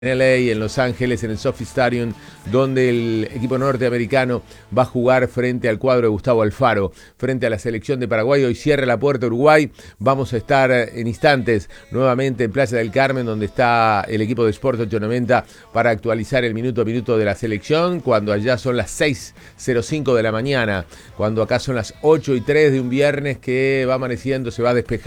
En LA, en Los Ángeles, en el Sophie Stadium, donde el equipo norteamericano va a jugar frente al cuadro de Gustavo Alfaro, frente a la selección de Paraguay. Hoy cierra la puerta Uruguay. Vamos a estar en instantes nuevamente en Playa del Carmen, donde está el equipo de Sport 890 para actualizar el minuto a minuto de la selección, cuando allá son las 6:05 de la mañana, cuando acá son las 8:03 de un viernes que va amaneciendo, se va despejando.